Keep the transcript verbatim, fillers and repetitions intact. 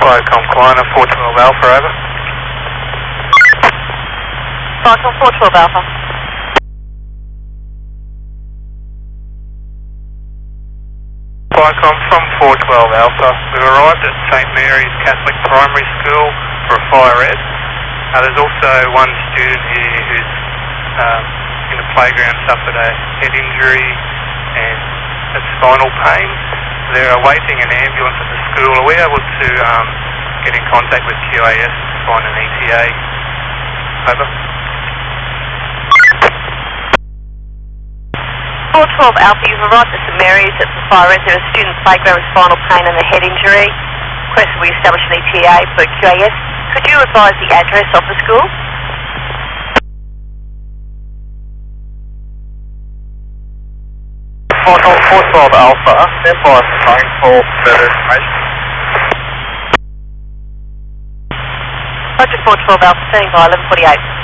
Viacom Quina, four twelve Alpha, over. Viacom four twelve Alpha. Viacom from four twelve Alpha. We've arrived at Saint Mary's Catholic Primary School for a fire red. Uh, there's also one student here who's um, in the playground suffered a head injury and a spinal pain. They're awaiting an ambulance at the school. Are we able to um, get in contact with Q A S to find an E T A? Over. four twelve Alpha, you've arrived at Saint Mary's at the fire red. There is a student playground with spinal pain and a head injury. Request we establish an E T A for Q A S. Could you advise the address of the school? four twelve Alpha, stand by phone for further information. Roger four twelve Alpha, standing by eleven forty-eight.